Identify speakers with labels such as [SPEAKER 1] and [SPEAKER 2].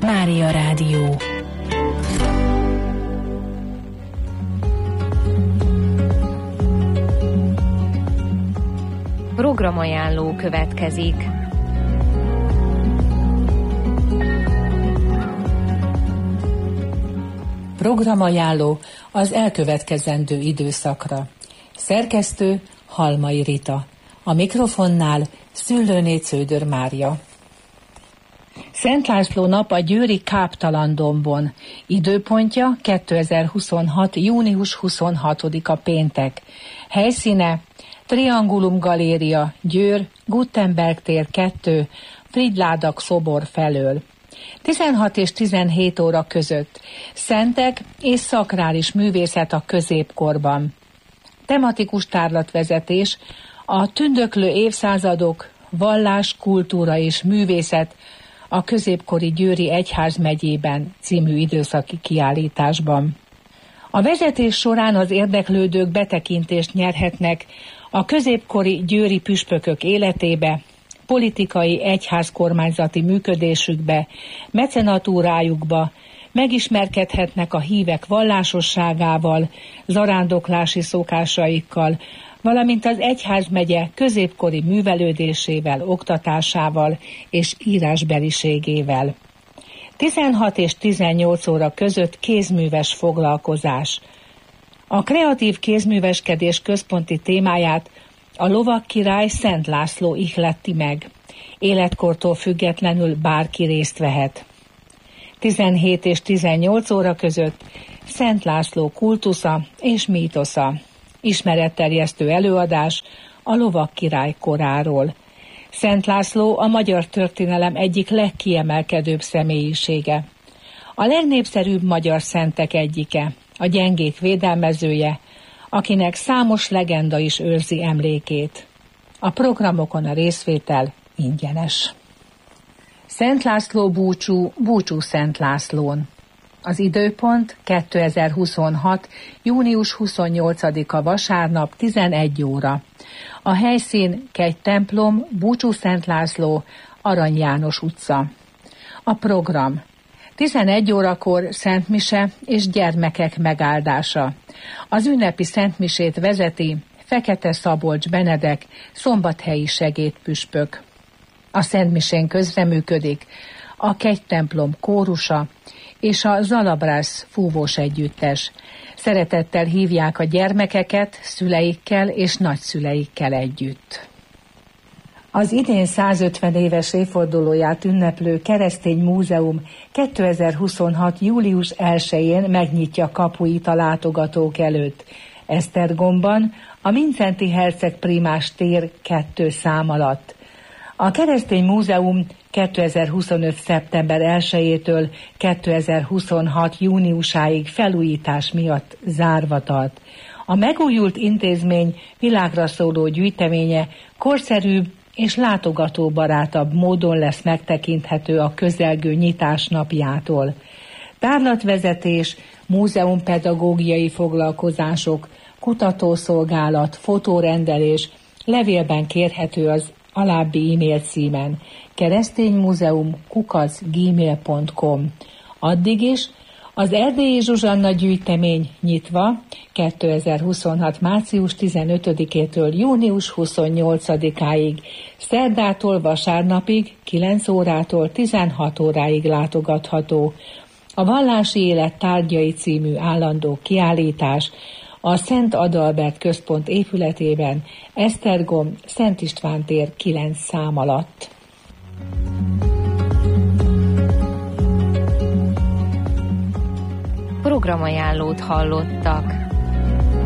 [SPEAKER 1] Mária Rádió. Programajánló következik.
[SPEAKER 2] Programajánló az elkövetkezendő időszakra. Szerkesztő Halmai Rita. A mikrofonnál Szüllőné Cződör Mária. Szent László nap a győri Káptalandombon. Időpontja 2026. június 26-a péntek. Helyszíne Triangulum Galéria, Győr, Gutenberg tér 2, Frigyládak szobor felől. 16 és 17 óra között. Szentek és szakrális művészet a középkorban. Tematikus tárlatvezetés, a tündöklő évszázadok, vallás, kultúra és művészet a középkori Győri Egyházmegyében című időszaki kiállításban. A vezetés során az érdeklődők betekintést nyerhetnek a középkori győri püspökök életébe, politikai egyházkormányzati működésükbe, mecenatúrájukba, megismerkedhetnek a hívek vallásosságával, zarándoklási szokásaikkal, valamint az egyházmegye középkori művelődésével, oktatásával és írásbeliségével. 16 és 18 óra között kézműves foglalkozás. A kreatív kézműveskedés központi témáját a lovagkirály Szent László ihletti meg. Életkortól függetlenül bárki részt vehet. 17 és 18 óra között Szent László kultusza és mítosza. Ismeretterjesztő előadás a lovagkirály koráról. Szent László a magyar történelem egyik legkiemelkedőbb személyisége. A legnépszerűbb magyar szentek egyike, a gyengék védelmezője, akinek számos legenda is őrzi emlékét. A programokon a részvétel ingyenes. Szent László búcsú, búcsú Szent Lászlón. Az időpont 2026. június 28-a vasárnap 11 óra. A helyszín Kegytemplom, Búcsú Szent László, Arany János utca. A program 11 órakor szentmise és gyermekek megáldása. Az ünnepi szentmisét vezeti Fekete Szabolcs Benedek, szombathelyi segédpüspök. A szentmisén közreműködik a Kegytemplom kórusa és a Zalabrász fúvós együttes. Szeretettel hívják a gyermekeket szüleikkel és nagyszüleikkel együtt. Az idén 150 éves évfordulóját ünneplő Keresztény Múzeum 2026. július 1-én megnyitja kapuit a látogatók előtt. Esztergomban, a Mindszenty Herceg Primás tér 2 szám alatt. A Keresztény Múzeum 2025. szeptember 1-től 2026. júniusáig felújítás miatt zárva tart. A megújult intézmény világra szóló gyűjteménye korszerűbb és látogatóbarátabb módon lesz megtekinthető a közelgő nyitás napjától. Tárlatvezetés, múzeumpedagógiai foglalkozások, kutatószolgálat, fotórendelés levélben kérhető az alábbi e-mail címen kereszténymuzeum@gmail.com. Addig is az Erdélyi Zsuzsanna gyűjtemény nyitva 2026. március 15-től június 28-áig, szerdától vasárnapig 9 órától 16 óráig látogatható. A Vallási Élet tárgyai című állandó kiállítás a Szent Adalbert Központ épületében, Esztergom, Szent István tér 9 szám alatt.
[SPEAKER 1] Programajánlót hallottak.